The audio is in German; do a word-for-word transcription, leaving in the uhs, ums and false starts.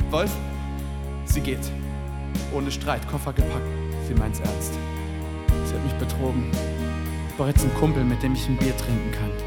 Wolf, sie geht. Ohne Streit, Koffer gepackt. Sie meint's ernst. Sie hat mich betrogen. Ich brauche jetzt einen Kumpel, mit dem ich ein Bier trinken kann.